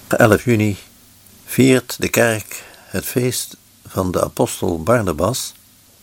11 juni viert de kerk het feest van de apostel Barnabas.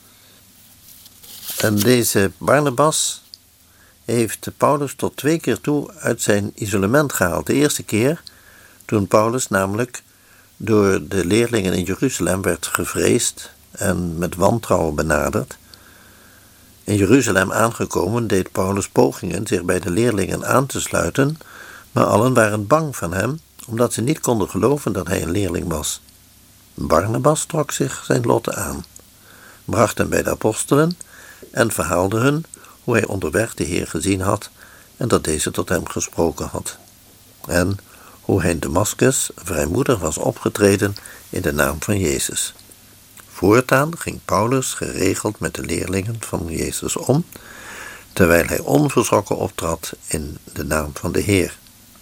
En deze Barnabas heeft Paulus tot 2 keer toe uit zijn isolement gehaald. De eerste keer toen Paulus namelijk door de leerlingen in Jeruzalem werd gevreesd en met wantrouwen benaderd. In Jeruzalem aangekomen deed Paulus pogingen zich bij de leerlingen aan te sluiten, maar allen waren bang van hem, omdat ze niet konden geloven dat hij een leerling was. Barnabas trok zich zijn lot aan, bracht hem bij de apostelen en verhaalde hun hoe hij onderweg de Heer gezien had en dat deze tot hem gesproken had. En hoe hij in Damaskus vrijmoedig was opgetreden in de naam van Jezus. Voortaan ging Paulus geregeld met de leerlingen van Jezus om, terwijl hij onverschrokken optrad in de naam van de Heer.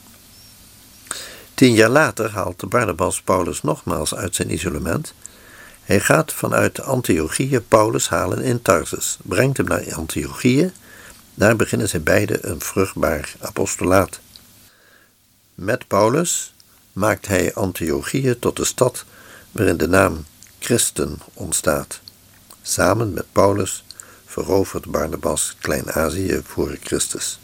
10 jaar later haalt Barnabas Paulus nogmaals uit zijn isolement. Hij gaat vanuit Antiochië Paulus halen in Tarsus, brengt hem naar Antiochië. Daar beginnen zij beiden een vruchtbaar apostolaat. Met Paulus maakt hij Antiochië tot de stad waarin de naam Christen ontstaat. Samen met Paulus verovert Barnabas Klein-Azië voor Christus.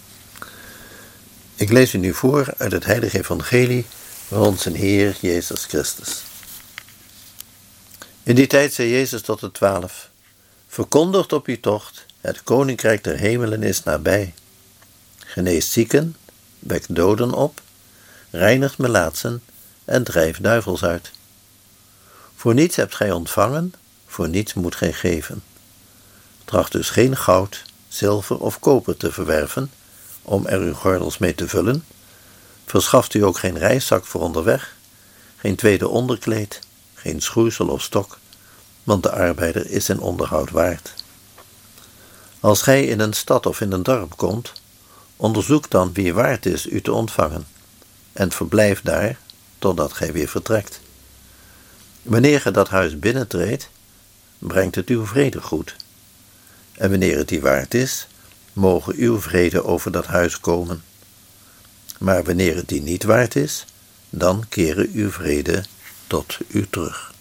Ik lees u nu voor uit het heilige evangelie van onze Heer Jezus Christus. In die tijd zei Jezus tot de 12: Verkondigt op uw tocht, het koninkrijk der hemelen is nabij. Geneest zieken, wekt doden op, reinigt melaatsen en drijft duivels uit. Voor niets hebt gij ontvangen, voor niets moet gij geven. Tracht dus geen goud, zilver of koper te verwerven, om er uw gordels mee te vullen. Verschaft u ook geen reiszak voor onderweg, geen tweede onderkleed, geen schoeisel of stok, want de arbeider is zijn onderhoud waard. Als gij in een stad of in een dorp komt, onderzoek dan wie waard is u te ontvangen, en verblijf daar totdat gij weer vertrekt. Wanneer gij dat huis binnentreedt, brengt het uw vredegoed. En wanneer het die waard is, mogen uw vrede over dat huis komen. Maar wanneer het die niet waard is, dan keren uw vrede tot u terug.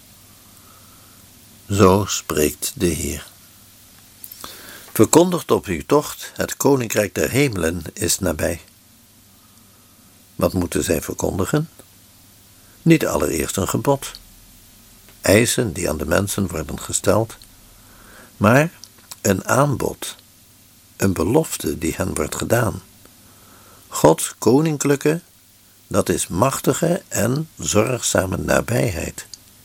Zo spreekt de Heer. Verkondigt op uw tocht, het koninkrijk der hemelen is nabij. Wat moeten zij verkondigen? Niet allereerst een gebod, eisen die aan de mensen worden gesteld, maar een aanbod, een belofte die hen wordt gedaan. Gods koninklijke, dat is machtige en zorgzame nabijheid.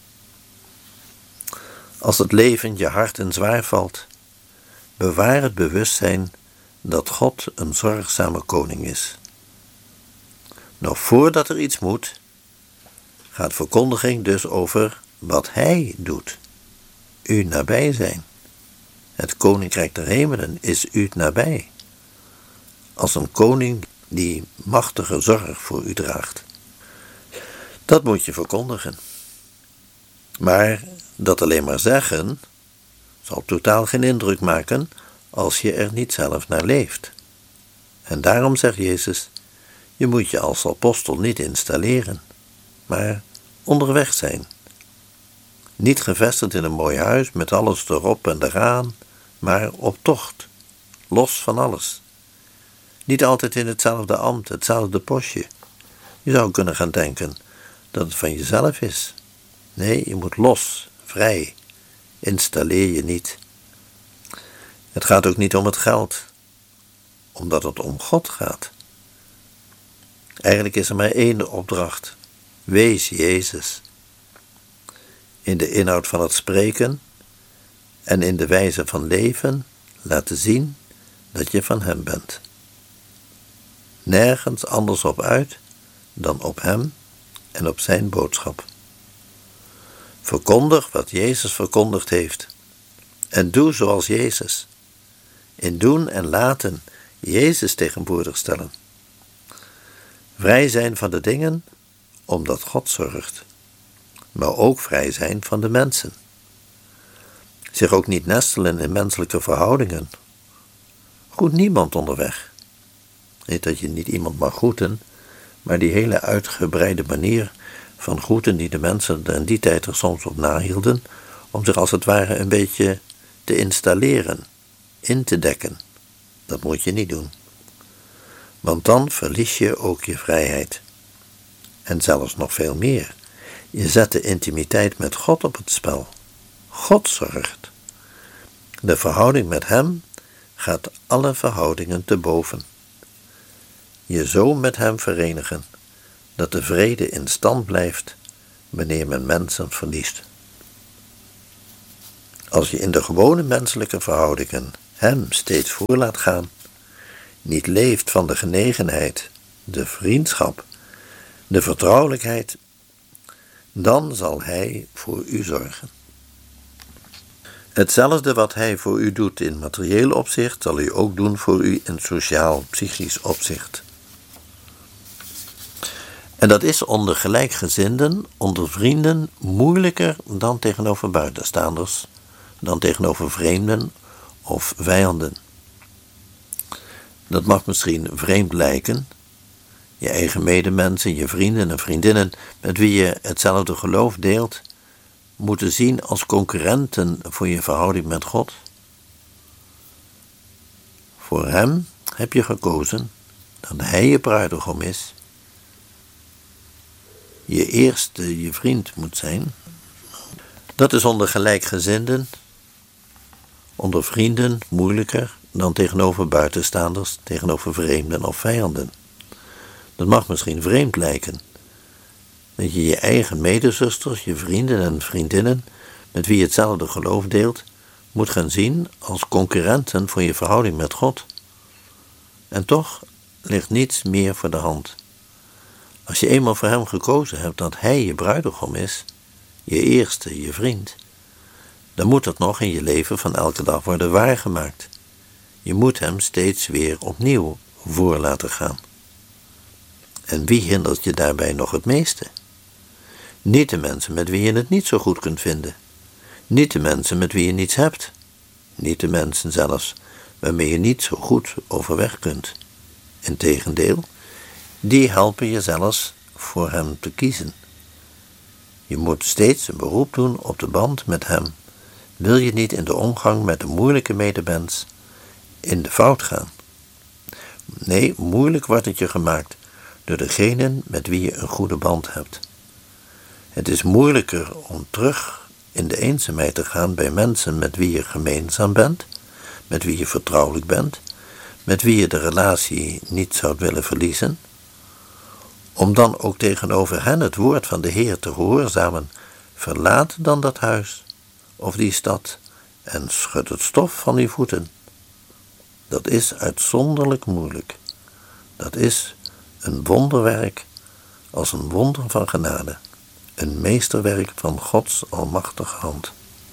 Als het leven je hard en zwaar valt, bewaar het bewustzijn dat God een zorgzame koning is. Nog voordat er iets moet, gaat verkondiging dus over wat Hij doet. U nabij zijn. Het koninkrijk der hemelen is u nabij. Als een koning die machtige zorg voor u draagt. Dat moet je verkondigen. Maar dat alleen maar zeggen zal totaal geen indruk maken als je er niet zelf naar leeft. En daarom zegt Jezus, je moet je als apostel niet installeren, maar onderweg zijn. Niet gevestigd in een mooi huis met alles erop en eraan, maar op tocht, los van alles. Niet altijd in hetzelfde ambt, hetzelfde postje. Je zou kunnen gaan denken dat het van jezelf is. Nee, je moet los, vrij. Installeer je niet. Het gaat ook niet om het geld, omdat het om God gaat. Eigenlijk is er maar één opdracht. Wees Jezus. In de inhoud van het spreken en in de wijze van leven laten zien dat je van Hem bent. Nergens anders op uit dan op Hem en op Zijn boodschap. Verkondig wat Jezus verkondigd heeft en doe zoals Jezus. In doen en laten Jezus tegenwoordig stellen. Vrij zijn van de dingen omdat God zorgt, maar ook vrij zijn van de mensen. Zich ook niet nestelen in menselijke verhoudingen. Groet niemand onderweg. Niet dat je niet iemand mag groeten, Maar die hele uitgebreide manier van groeten die de mensen in die tijd er soms op nahielden, om zich als het ware een beetje te installeren, in te dekken, dat moet je niet doen. Want dan verlies je ook je vrijheid. En zelfs nog veel meer. Je zet de intimiteit met God op het spel. God zorgt. De verhouding met Hem gaat alle verhoudingen te boven. Je zo met Hem verenigen, dat de vrede in stand blijft wanneer men mensen verliest. Als je in de gewone menselijke verhoudingen Hem steeds voor laat gaan, niet leeft van de genegenheid, de vriendschap, de vertrouwelijkheid, dan zal Hij voor u zorgen. Hetzelfde wat Hij voor u doet in materieel opzicht, zal Hij ook doen voor u in sociaal, psychisch opzicht. En dat is onder gelijkgezinden, onder vrienden, moeilijker dan tegenover buitenstaanders, dan tegenover vreemden of vijanden. Dat mag misschien vreemd lijken. Je eigen medemensen, je vrienden en vriendinnen met wie je hetzelfde geloof deelt, moeten zien als concurrenten voor je verhouding met God. Voor Hem heb je gekozen dat Hij je bruidegom is. Je eerste je vriend moet zijn. Dat is onder gelijkgezinden, onder vrienden moeilijker dan tegenover buitenstaanders, tegenover vreemden of vijanden. Dat mag misschien vreemd lijken, dat je je eigen medezusters, je vrienden en vriendinnen, met wie je hetzelfde geloof deelt, moet gaan zien als concurrenten voor je verhouding met God. En toch ligt niets meer voor de hand. Als je eenmaal voor Hem gekozen hebt dat Hij je bruidegom is, je eerste, je vriend, dan moet dat nog in je leven van elke dag worden waargemaakt. Je moet Hem steeds weer opnieuw voor laten gaan. En wie hindert je daarbij nog het meeste? Niet de mensen met wie je het niet zo goed kunt vinden. Niet de mensen met wie je niets hebt. Niet de mensen zelfs waarmee je niet zo goed overweg kunt. Integendeel, die helpen je zelfs voor Hem te kiezen. Je moet steeds een beroep doen op de band met Hem. Wil je niet in de omgang met de moeilijke medemens in de fout gaan? Nee, moeilijk wordt het je gemaakt door degenen met wie je een goede band hebt. Het is moeilijker om terug in de eenzaamheid te gaan bij mensen met wie je gemeenzaam bent, met wie je vertrouwelijk bent, met wie je de relatie niet zou willen verliezen, om dan ook tegenover hen het woord van de Heer te gehoorzamen. Verlaat dan dat huis of die stad en schud het stof van uw voeten. Dat is uitzonderlijk moeilijk. Dat is een wonderwerk als een wonder van genade. Een meesterwerk van Gods almachtige hand.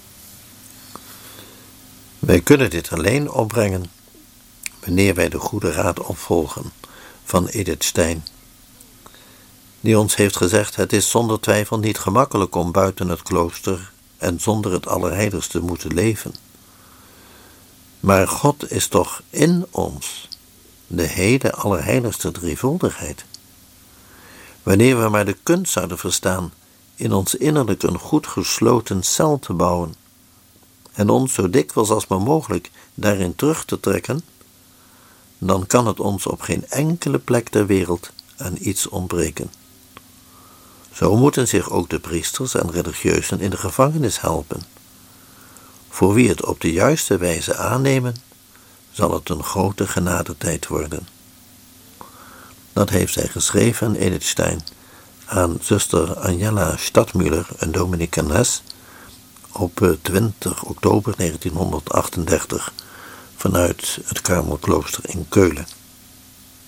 Wij kunnen dit alleen opbrengen wanneer wij de goede raad opvolgen van Edith Stein, die ons heeft gezegd: het is zonder twijfel niet gemakkelijk om buiten het klooster en zonder het Allerheiligste moeten leven. Maar God is toch in ons, de hele Allerheiligste drievuldigheid. Wanneer we maar de kunst zouden verstaan in ons innerlijk een goed gesloten cel te bouwen en ons zo dikwijls als maar mogelijk daarin terug te trekken, dan kan het ons op geen enkele plek ter wereld aan iets ontbreken. Zo moeten zich ook de priesters en religieuzen in de gevangenis helpen. Voor wie het op de juiste wijze aannemen, zal het een grote genadetijd worden. Dat heeft zij geschreven, Edith Stein, aan zuster Angela Stadtmüller, een Dominicanes, op 20 oktober 1938 vanuit het Karmelklooster in Keulen.